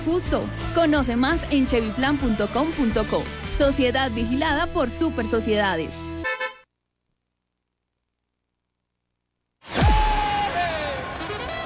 justo. Conoce más en chevyplan.com.co. Sociedad vigilada por Super Sociedades.